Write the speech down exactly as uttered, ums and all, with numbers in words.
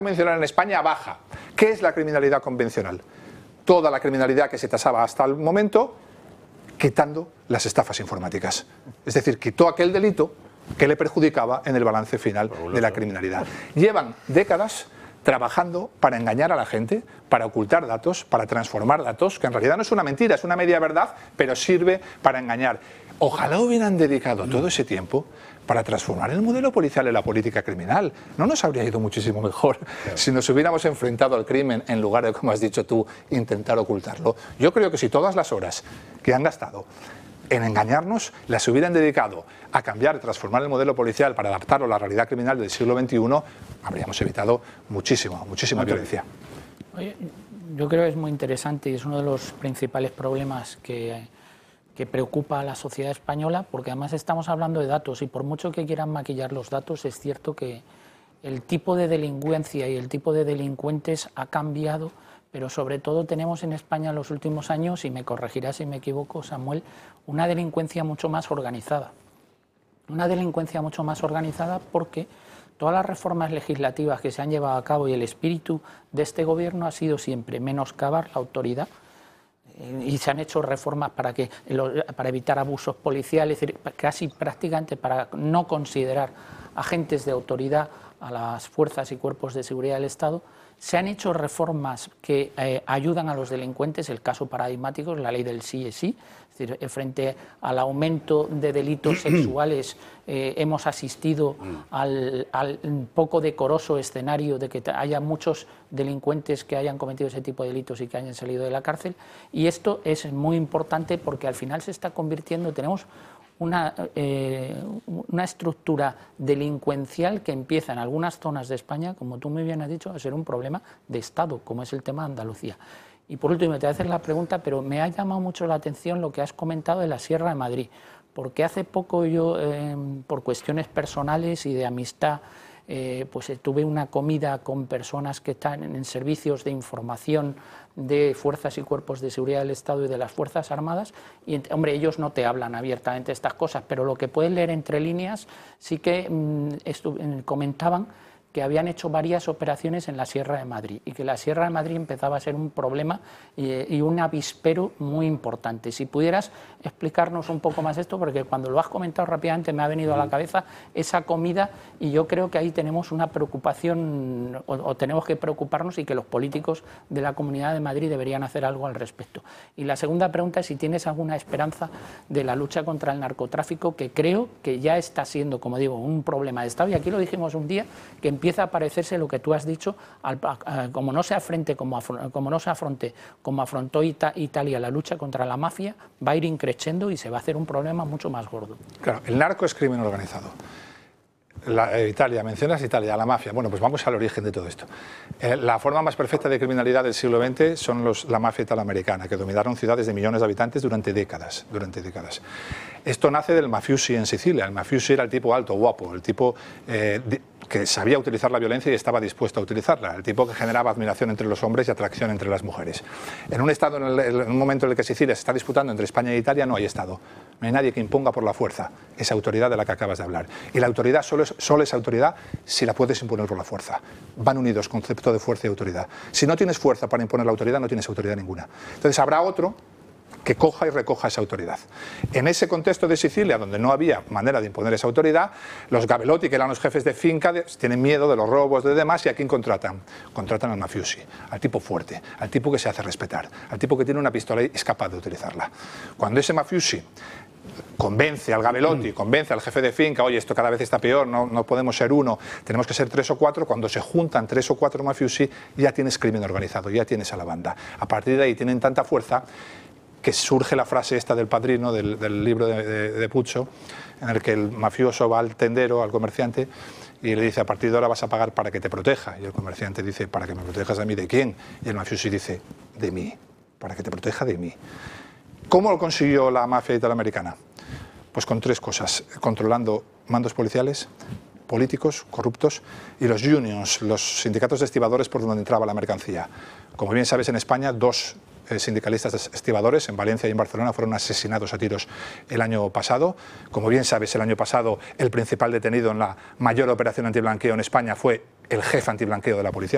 Convencional en España baja. ¿Qué es la criminalidad convencional? Toda la criminalidad que se tasaba hasta el momento, quitando las estafas informáticas. Es decir, quitó aquel delito que le perjudicaba en el balance final de la criminalidad. Llevan décadas trabajando para engañar a la gente, para ocultar datos, para transformar datos, que en realidad no es una mentira, es una media verdad, pero sirve para engañar. Ojalá hubieran dedicado todo ese tiempo para transformar el modelo policial en la política criminal. No nos habría ido muchísimo mejor claro. si nos hubiéramos enfrentado al crimen en lugar de, como has dicho tú, intentar ocultarlo. Yo creo que si todas las horas que han gastado en engañarnos las hubieran dedicado a cambiar, transformar el modelo policial para adaptarlo a la realidad criminal del siglo veintiuno, habríamos evitado muchísimo, muchísima okay. violencia. Oye, yo creo que es muy interesante y es uno de los principales problemas que... que preocupa a la sociedad española, porque además estamos hablando de datos y por mucho que quieran maquillar los datos, es cierto que el tipo de delincuencia y el tipo de delincuentes ha cambiado, pero sobre todo tenemos en España en los últimos años, y me corregirás si me equivoco, Samuel, una delincuencia mucho más organizada. Una delincuencia mucho más organizada porque todas las reformas legislativas que se han llevado a cabo y el espíritu de este gobierno ha sido siempre menoscabar la autoridad, y se han hecho reformas para, que, para evitar abusos policiales, casi prácticamente para no considerar agentes de autoridad a las fuerzas y cuerpos de seguridad del Estado. Se han hecho reformas que eh, ayudan a los delincuentes, el caso paradigmático es la ley del sí es sí, es decir, frente al aumento de delitos sexuales eh, hemos asistido al, al poco decoroso escenario de que haya muchos delincuentes que hayan cometido ese tipo de delitos y que hayan salido de la cárcel, y esto es muy importante porque al final se está convirtiendo, tenemos Una, eh, una estructura delincuencial que empieza en algunas zonas de España, como tú muy bien has dicho, a ser un problema de Estado, como es el tema de Andalucía. Y por último, te voy a hacer la pregunta, pero me ha llamado mucho la atención lo que has comentado de la Sierra de Madrid, porque hace poco yo, eh, por cuestiones personales y de amistad, Eh, pues eh, tuve una comida con personas que están en, en servicios de información de fuerzas y cuerpos de seguridad del Estado y de las Fuerzas Armadas, y hombre, ellos no te hablan abiertamente de estas cosas, pero lo que puedes leer entre líneas sí que mmm, comentaban que habían hecho varias operaciones en la Sierra de Madrid y que la Sierra de Madrid empezaba a ser un problema y, y un avispero muy importante. Si pudieras explicarnos un poco más esto, porque cuando lo has comentado rápidamente me ha venido a la cabeza esa comida, y yo creo que ahí tenemos una preocupación o, o tenemos que preocuparnos, y que los políticos de la Comunidad de Madrid deberían hacer algo al respecto. Y la segunda pregunta es si tienes alguna esperanza de la lucha contra el narcotráfico, que creo que ya está siendo, como digo, un problema de Estado, y aquí lo dijimos un día, que empieza a parecerse lo que tú has dicho, al, a, a, como no se afronte como, afron, como no se afronte como afrontó Ita, Italia la lucha contra la mafia, va a ir increciendo y se va a hacer un problema mucho más gordo. Claro, el narco es crimen organizado. La, eh, Italia, mencionas Italia, la mafia. Bueno, pues vamos al origen de todo esto. Eh, la forma más perfecta de criminalidad del siglo veinte son los, la mafia italoamericana, que dominaron ciudades de millones de habitantes durante décadas, durante décadas. Esto nace del mafiosi en Sicilia. El mafiosi era el tipo alto, guapo, el tipo eh, de, que sabía utilizar la violencia y estaba dispuesto a utilizarla, el tipo que generaba admiración entre los hombres y atracción entre las mujeres. En un estado, en, el, en un momento en el que Sicilia se está disputando entre España e Italia, no hay Estado. No hay nadie que imponga por la fuerza esa autoridad de la que acabas de hablar. Y la autoridad solo es, solo es autoridad si la puedes imponer por la fuerza. Van unidos, concepto de fuerza y autoridad. Si no tienes fuerza para imponer la autoridad, no tienes autoridad ninguna. Entonces habrá otro que coja y recoja esa autoridad. En ese contexto de Sicilia, donde no había manera de imponer esa autoridad, los Gabelotti, que eran los jefes de finca, tienen miedo de los robos de demás, y ¿a quién contratan? Contratan al mafiosi, al tipo fuerte, al tipo que se hace respetar, al tipo que tiene una pistola y es capaz de utilizarla. Cuando ese mafiosi convence al Gabelotti, convence al jefe de finca, oye, esto cada vez está peor, no, no podemos ser uno, tenemos que ser tres o cuatro, cuando se juntan tres o cuatro mafiosi, ya tienes crimen organizado, ya tienes a la banda. A partir de ahí tienen tanta fuerza que surge la frase esta del Padrino, del, del libro de, de, de Puccio, en el que el mafioso va al tendero, al comerciante, y le dice, a partir de ahora vas a pagar para que te proteja. Y el comerciante dice, ¿para que me protejas a mí de quién? Y el mafioso dice, de mí, para que te proteja de mí. ¿Cómo lo consiguió la mafia italoamericana? Pues con tres cosas: controlando mandos policiales, políticos corruptos y los unions, los sindicatos de estibadores por donde entraba la mercancía. Como bien sabes, en España dos eh, sindicalistas estibadores en Valencia y en Barcelona fueron asesinados a tiros el año pasado. Como bien sabes, el año pasado el principal detenido en la mayor operación antiblanqueo en España fue el jefe antiblanqueo de la policía.